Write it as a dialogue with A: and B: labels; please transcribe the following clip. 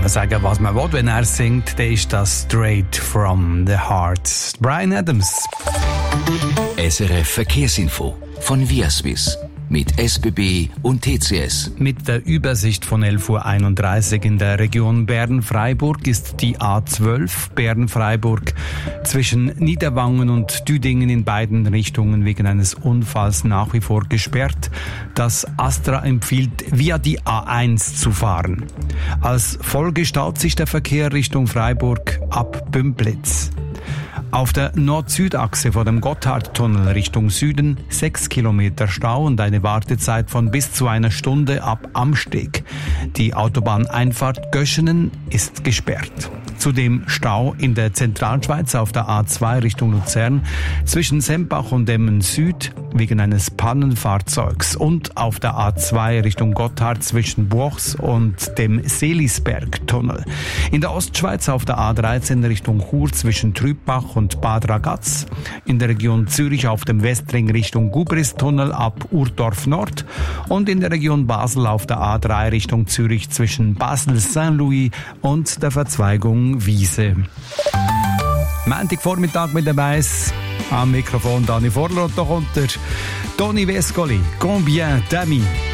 A: man sagen, was man will, wenn er singt, dann ist das straight from the heart. Bryan Adams.
B: SRF Verkehrsinfo von Viaswiss mit SBB und TCS.
A: Mit der Übersicht von 11.31 Uhr in der Region Bern-Freiburg ist die A12 Bern-Freiburg zwischen Niederwangen und Düdingen in beiden Richtungen wegen eines Unfalls nach wie vor gesperrt. Das Astra empfiehlt, via die A1 zu fahren. Als Folge staut sich der Verkehr Richtung Freiburg ab Bümplitz. Auf der Nord-Süd-Achse vor dem Gotthardtunnel Richtung Süden 6 Kilometer Stau und eine Wartezeit von bis zu einer Stunde ab Amsteg. Die Autobahneinfahrt Göschenen ist gesperrt. Zudem Stau in der Zentralschweiz auf der A2 Richtung Luzern zwischen Sempach und Emmen Süd wegen eines Pannenfahrzeugs und auf der A2 Richtung Gotthard zwischen Buchs und dem Seelisberg-Tunnel. In der Ostschweiz auf der A13 Richtung Chur zwischen Trübach und Bad Ragaz. In der Region Zürich auf dem Westring Richtung Gubristunnel ab Urdorf Nord und in der Region Basel auf der A3 Richtung Zürich zwischen Basel-Saint-Louis und der Verzweigung Wiese. Montagvormittag mit dem Weiss. Am Mikrofon Dani Vorler und da kommt der Toni Vescoli. Combien d'amis?